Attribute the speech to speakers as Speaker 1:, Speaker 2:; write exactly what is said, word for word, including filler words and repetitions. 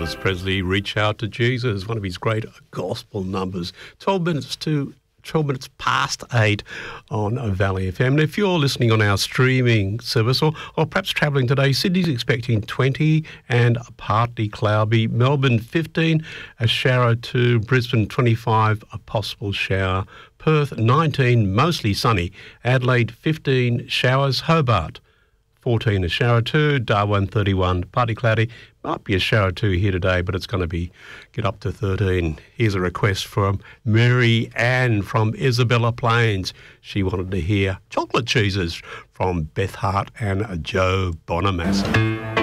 Speaker 1: Elvis Presley, Reach Out to Jesus, one of his great gospel numbers. twelve minutes to twelve minutes past eight on Valley F M. And if you're listening on our streaming service or, or perhaps travelling today, Sydney's expecting twenty and partly cloudy. Melbourne fifteen, a shower two. Brisbane twenty-five, a possible shower. Perth nineteen, mostly sunny. Adelaide fifteen, showers. Hobart fourteen, a shower two. Darwin thirty-one, partly cloudy. Might be a shower two here today, but it's going to be get up to thirteen. Here's a request from Mary Ann from Isabella Plains. She wanted to hear Chocolate Cheeses from Beth Hart and Joe Bonamassa.